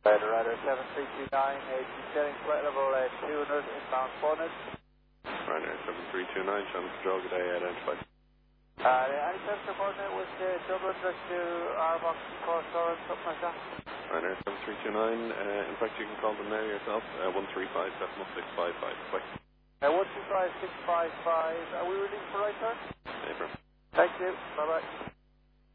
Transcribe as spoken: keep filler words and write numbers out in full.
Rider, Rider seven three two nine, uh, descending flight level uh, two hundred, inbound four hundred. Ryanair seven three two nine, Shannon Control, good day, identified. Uh, any sense of coordinate with uh, Dublin just to our box four star something like that? Ryanair seven three two nine, uh, in fact you can call them now yourself, uh, one three five seven six five five, bye. Uh, one two five six five five, are we ready for right turn? April. Thank you, bye bye.